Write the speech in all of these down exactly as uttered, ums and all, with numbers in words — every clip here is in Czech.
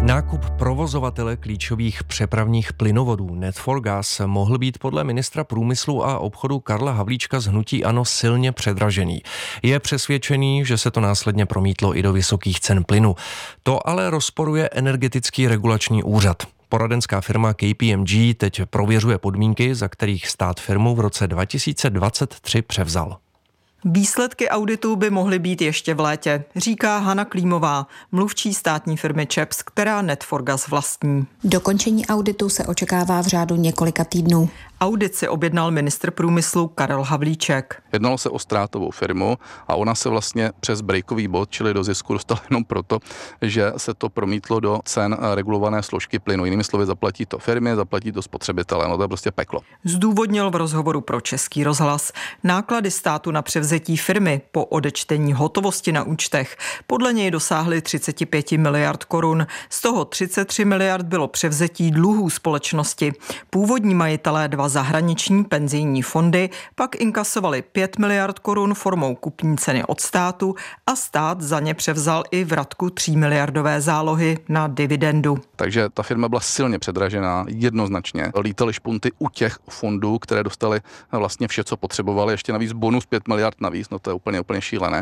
Nákup provozovatele klíčových přepravních plynovodů Net for Gas mohl být podle ministra průmyslu a obchodu Karla Havlíčka z hnutí ANO silně předražený. Je přesvědčený, že se to následně promítlo i do vysokých cen plynu. To ale rozporuje Energetický regulační úřad. Poradenská firma K P M G teď prověřuje podmínky, za kterých stát firmu v roce dva tisíce dvacet tři převzal. Výsledky auditu by mohly být ještě v létě, říká Hana Klímová, mluvčí státní firmy ČEPS, která Net for Gas vlastní. Dokončení auditu se očekává v řádu několika týdnů. Audit si objednal ministr průmyslu Karel Havlíček. Jednalo se o ztrátovou firmu a ona se vlastně přes breakový bod, čili do zisku, dostala jenom proto, že se to promítlo do cen regulované složky plynu. Jinými slovy, zaplatí to firmy, zaplatí to spotřebitele. No to je prostě peklo. Zdůvodnil v rozhovoru pro Český rozhlas. Náklady státu na převzetí firmy po odečtení hotovosti na účtech podle něj dosáhly třicet pět miliard korun. Z toho třicet tři miliard bylo převzetí dluhů společnosti. Původní majitelé dva zahraniční penzijní fondy pak inkasovali pět miliard korun formou kupní ceny od státu a stát za ně převzal i vratku tří miliardové zálohy na dividendu. Takže ta firma byla silně předražená, jednoznačně. Lítaly špunty u těch fondů, které dostaly vlastně vše, co potřebovali, ještě navíc bonus pět miliard navíc, no to je úplně, úplně šílené.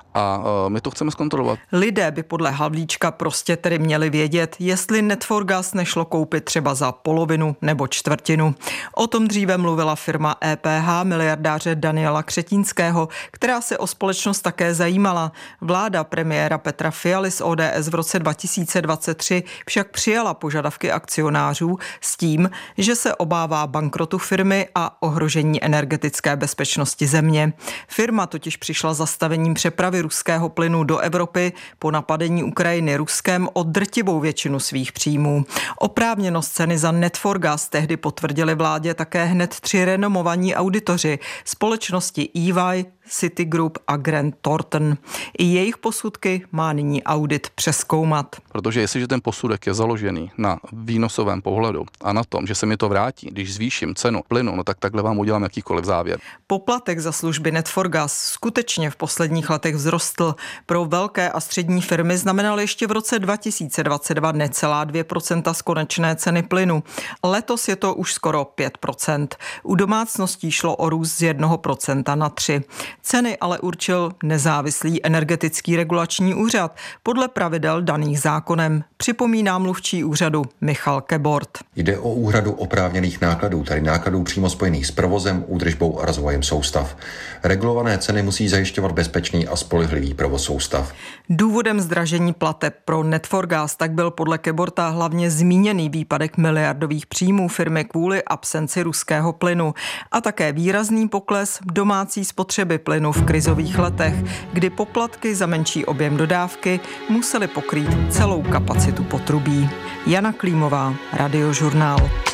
A my to chceme zkontrolovat. Lidé by podle Havlíčka prostě tedy měli vědět, jestli Net for Gas nešlo koupit třeba za polovinu nebo čtvrtinu. O tom dříve mluvila firma E P H miliardáře Daniela Křetínského, která se o společnost také zajímala. Vláda premiéra Petra Fialy z O D S v roce dva tisíce dvacet tři však přijala požadavky akcionářů s tím, že se obává bankrotu firmy a ohrožení energetické bezpečnosti země. Firma totiž přišla zastavením přepravy ruského plynu do Evropy po napadení Ukrajiny Ruskem o drtivou většinu svých příjmů. Oprávněnost ceny za Net for Gas tehdy potvrdili vládě také hned tři renomovaní auditoři společnosti E Y, Citigroup a Grant Thornton. I jejich posudky má nyní audit přezkoumat. Protože jestliže ten posudek je založený na výnosovém pohledu a na tom, že se mi to vrátí, když zvýším cenu plynu, no tak takhle vám udělám jakýkoliv závěr. Poplatek za služby Net for Gas skutečně v posledních letech vzrostl. Pro velké a střední firmy znamenal ještě v roce dva tisíce dvacet dva necelá dvě procenta z konečné ceny plynu. Letos je to už skoro pět procent. U domácností šlo o růst z jednoho procenta na tři. Ceny ale určil nezávislý Energetický regulační úřad podle pravidel daných zákonem, připomíná mluvčí úřadu Michal Kebort. Jde o úhradu oprávněných nákladů, tedy nákladů přímo spojených s provozem, údržbou a rozvojem soustav. Regulované ceny musí zajišťovat bezpečný a spolehlivý provoz soustav. Důvodem zdražení plateb pro Net for Gas tak byl podle Keborta hlavně zmíněný výpadek miliardových příjmů firmy kvůli absenci ruského plynu a také výrazný pokles domácí spotřeby plynu v krizových letech, kdy poplatky za menší objem dodávky musely pokrýt celou kapacitu potrubí. Jana Klímová, Radiožurnál.